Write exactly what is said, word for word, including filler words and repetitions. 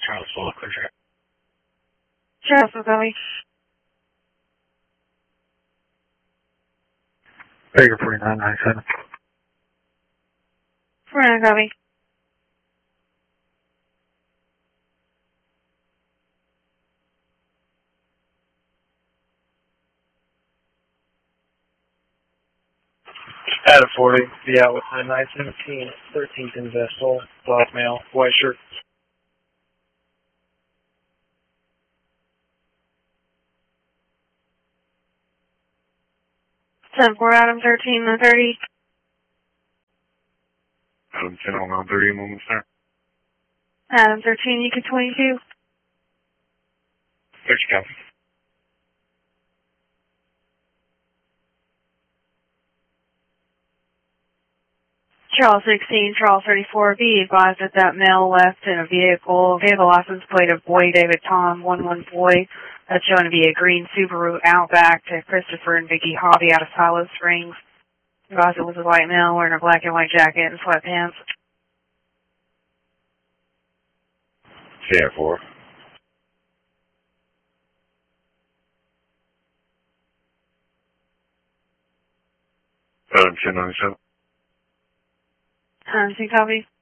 Charles Full, clear track. Charles, copy. Baker forty-nine ninety-seven. forty-nine, copy. Adam forty, be out with nine nine seventeen, thirteenth in Vestal, black male, white shirt. ten four, Adam thirteen, nine thirty. Adam ten on nine thirty, moments there. Adam thirteen, you can twenty-two. There's your copy. Charles sixteen, Charles thirty-four, be advised that that male left in a vehicle, vehicle license plate of Boy David Tom one one Boy. That's shown to be a green Subaru Outback to Christopher and Vicky Hobby out of Silo Springs. Advised it was a white male wearing a black and white jacket and sweatpants. Sierra four. Adam ten ninety-seven. Um, see copy?